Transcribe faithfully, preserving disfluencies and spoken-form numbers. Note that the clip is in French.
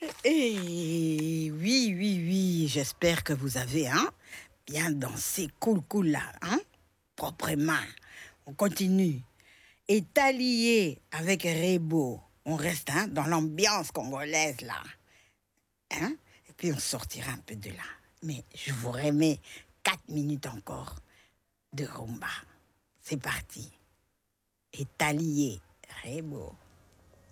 Et oui, oui, oui, j'espère que vous avez hein, bien dansé, cool, cool là, hein, proprement. On continue. Et allié avec Rebo, on reste hein, dans l'ambiance congolaise là. Hein? Et puis on sortira un peu de là. Mais je vous remets quatre minutes encore de rumba. C'est parti. Et allié Rebo.